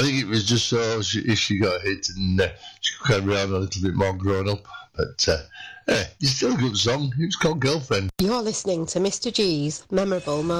I think it was just so she got hit and she could carry on a little bit more grown up. But it's still a good song. It was called Girlfriend. You're listening to Mr. G's Memorable